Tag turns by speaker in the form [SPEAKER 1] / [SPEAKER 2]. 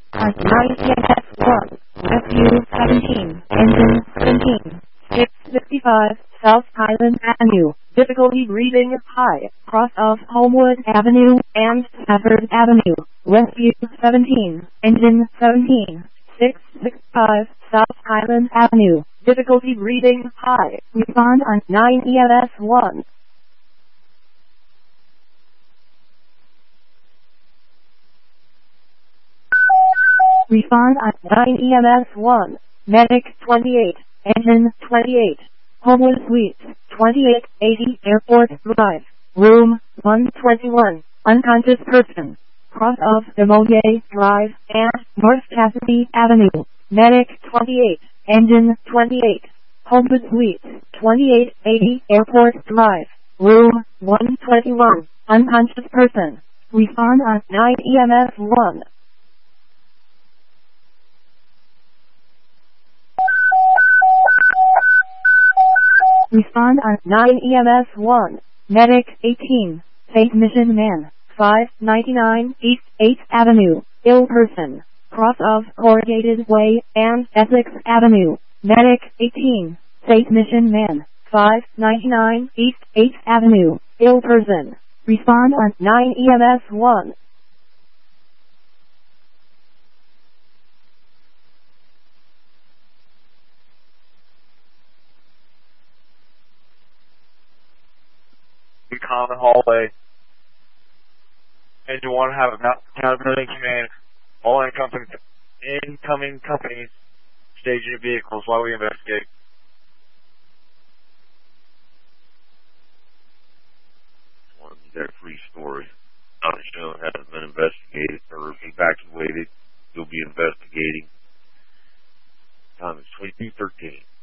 [SPEAKER 1] on 9EMS1, FU17, engine 17, 655, South Highland Avenue, difficulty reading high, cross of Homewood Avenue and Stafford Avenue, Westview 17, engine 17, 665, South Highland Avenue, difficulty reading high, respond on 9EMS1. Respond on 9EMS1, Medic 28, engine 28, Homewood Suites, 2880 Airport Drive, room 121, unconscious person, cross of Demontier Drive and North Cassidy Avenue, Medic 28, engine 28, Homewood Suites, 2880 Airport Drive, room 121, unconscious person, respond on 9EMS1. Respond on 9EMS1, Medic 18, Safe Mission Man, 599 East 8th Avenue, ill person, cross of Corrugated Way and Essex Avenue, Medic 18, Safe Mission Man, 599 East 8th Avenue, ill person, respond on 9EMS1.
[SPEAKER 2] Common hallway. And you want to have accountability command. All incoming companies staging vehicles while we investigate.
[SPEAKER 3] One of their free story. Not shown hasn't been investigated or evacuated. You'll be investigating. Time is 22:13.